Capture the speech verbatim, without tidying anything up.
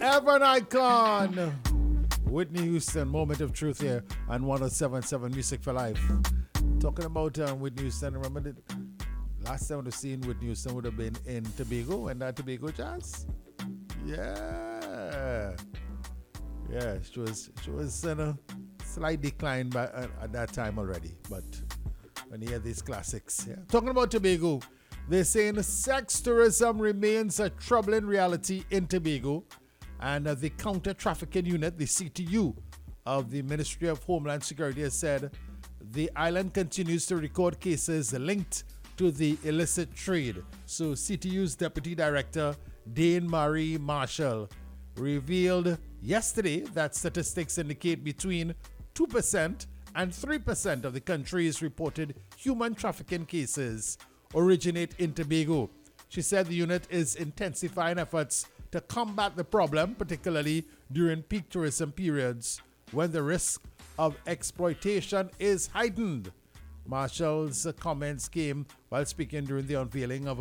Evan Icon. Whitney Houston, Moment of Truth here on one oh seven point seven Music for Life. Talking about um, Whitney Houston, remember the last time I was seeing Whitney Houston would have been in Tobago and that Tobago Jazz? Yeah. Yeah, she was she was in a slight decline by, uh, at that time already. But when you hear these classics. Yeah. Talking about Tobago, they're saying sex tourism remains a troubling reality in Tobago. And uh, the Counter-Trafficking Unit, the C T U of the Ministry of Homeland Security, has said the island continues to record cases linked to the illicit trade. So C T U's Deputy Director, Dane Marie Marshall, revealed yesterday that statistics indicate between two percent and three percent of the country's reported human trafficking cases originate in Tobago. She said the unit is intensifying efforts to combat the problem, particularly during peak tourism periods when the risk of exploitation is heightened. Marshall's comments came while speaking during the unveiling of